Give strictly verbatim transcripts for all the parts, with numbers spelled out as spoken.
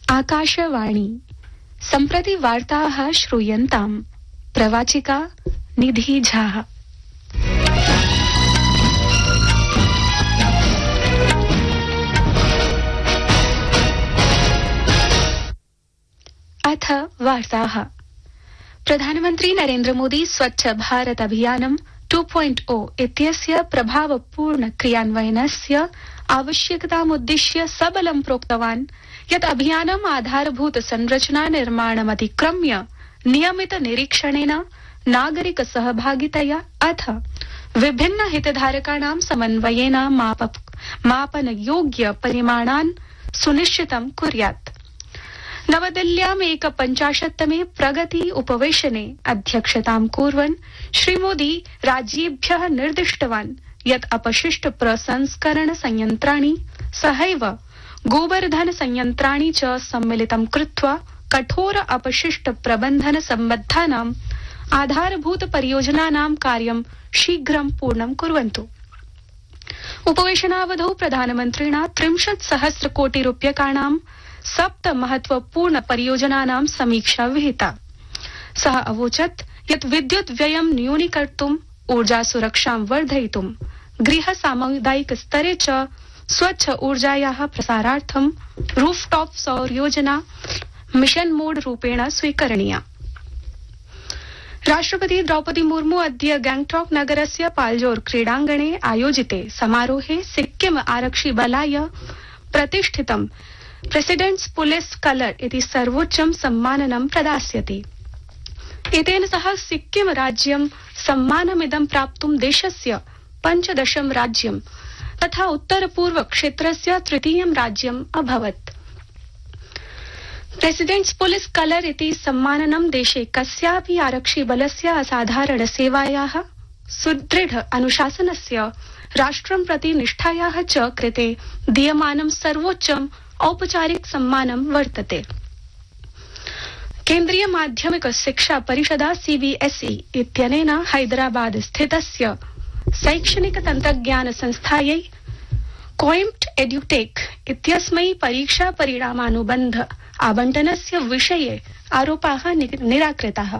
आकाशवाणी सम्प्रति वार्ताः श्रूयन्ताम् प्रवाचिका निधि झा। अथ वार्ताः। प्रधानमन्त्री नरेन्द्र मोदी स्वच्छ भारत अभियानं टू पॉइंट ओ इत्यस्य प्रभावपूर्ण क्रियान्वयनस्य आवश्यकतामुद्दिश्य सबलं प्रोक्तवान् यत् अभियानम् आधारभूत संरचना निर्माणमतिक्रम्य नियमित निरीक्षणेन नागरिक सहभागितया अथ विभिन्न हितधारकाणां समन्वयेन मापनयोग्य परिमाणान् सुनिश्चितं कुर्यात्। नवदिल्ल्याम् एकपञ्चाशत्तमे प्रगति उपवेशने अध्यक्षतां कुर्वन् श्रीमोदी राज्येभ्यः निर्दिष्टवान् यत् अपशिष्ट प्रसंस्करण संयन्त्राणि सहैव गोबर्धन संयन्त्राणि च सम्मिलितं कृत्वा कठोर अपशिष्ट प्रबन्धन सम्बद्धानाम् आधारभूत परियोजनानां कार्यं शीघ्रं पूर्णं कुर्वन्तु। उपवेशनावधौ प्रधानमन्त्रिणा त्रिंशत् सहस्र कोटि रूप्यकाणां सप्त महत्वपूर्ण परियोजनानां समीक्षा विहिता। सः अवोचत् यत् विद्युत् व्ययं न्यूनीकर्तुम्, ऊर्जा सुरक्षां वर्धयितुं, गृह सामुदायिक स्तरे च स्वच्छ ऊर्जायाः प्रसारार्थं रूफटॉप सौर योजना मिशन मोड रूपेण स्वीकरणीया। राष्ट्रपति द्रौपदी मुर्मू अद्य गैंगटॉक नगरस्य पाल्जोर क्रीडाङ्गणे आयोजिते समारोहे सिक्किम आरक्षि बलाय प्रतिष्ठितं प्रेसिडेंट्स पुलिस कलर इति सर्वोच्चं सम्माननं प्रदास्यति। एतेन सह सिक्किम राज्यं सम्मानमिदं प्राप्तुं देशस्य पञ्चदशं राज्यं तथा उत्तर पूर्व क्षेत्रस्य तृतीयं राज्यम् अभवत्। प्रेसिडेंट्स पुलिस कलर इति सम्माननं देशे कस्यापि आरक्षि बलस्य असाधारण सेवायाः, सुदृढ अनुशासनस्य, राष्ट्रं प्रति निष्ठायाः च कृते दीयमानं सर्वोच्चं औपचारिक सम्मानं वर्तते। केन्द्रीय माध्यमिक शिक्षा परिषदा सीबीएसई इत्यनेन हैदराबाद स्थितस्य शैक्षणिक तन्त्रज्ञान संस्थायै कोइम्प्ट एड्युटेक इत्यस्मै परीक्षा परिणामानुबन्ध आवंटनस्य विषये आरोपाः निराकृताः।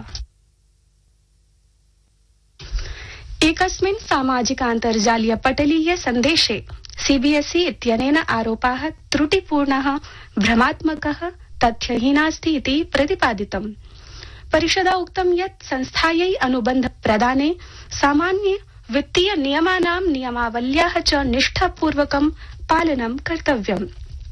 एकस्मिन् सामाजिकान्तर्जालीय पटलीय सन्देशे सीबीएसई इत्यनेन आरोपाः त्रुटिपूर्णः, भ्रमात्मकः, तथ्यहीनास्ति इति प्रतिपादितम्। परिषदा उक्तं यत् संस्थायै अनुबन्ध प्रदाने सामान्य वित्तीय नियमानां नियमावल्याः च निष्ठापूर्वकं पालनं कर्तव्यम्।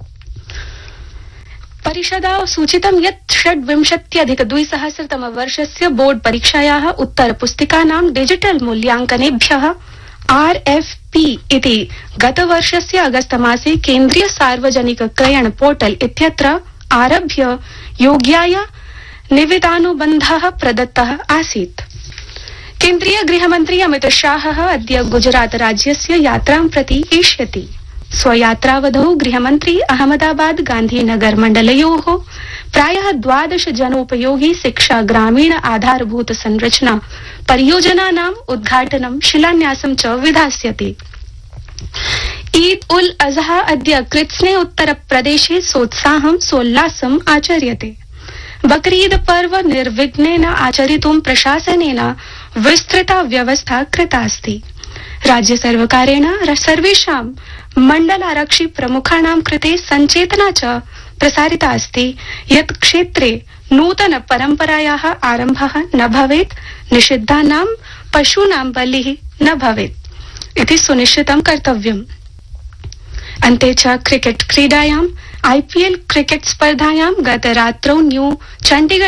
परिषदा सूचितं यत् षड्विंशत्यधिक द्विसहस्रतम वर्षस्य बोर्ड परीक्षायाः उत्तरपुस्तिकानां डिजिटल मूल्यांकनेभ्यः आरएफपी इति गतवर्षस्य अगस्त मासे केन्द्रीय सार्वजनिक क्रयण पोर्टल इत्यत्र आरभ्य योग्याय निविदानुबन्धः प्रदत्तः आसीत्। केन्द्रीय गृहमन्त्री अमित शाहः अद्य गुजरात राज्यस्य यात्रां प्रति एष्यति। स्वयात्रावधौ गृहमन्त्री अहमदाबाद गांधीनगर मण्डलयोः प्रायः द्वादश जनोपयोगी शिक्षा ग्रामीण आधारभूत संरचना परियोजनानाम् उद्घाटनं शिलान्यासं च विधास्यति। ईद उल अजहा अद्य कृत्स्ने उत्तर प्रदेशे सोत्साहं सोल्लासम् आचर्यते। बकरीद पर्व निर्विघ्नेन आचरितुं प्रशासनेन विस्तृता व्यवस्था कृता अस्ति। राज्य सर्वकारेण सर्वेषां मण्डलारक्षि प्रमुखाणां कृते सञ्चेतना च प्रसारिता अस्ति यत् क्षेत्रे नूतन परम्परायाः आरम्भः न भवेत्, निषिद्धानां पशूनां बलिः न भवेत् इति सुनिश्चितं कर्तव्यम्। अन्ते च क्रिकेट क्रीडायां आईपीएल क्रिकेट स्पर्धायां गतरात्रौ न्यू चण्डीगढ़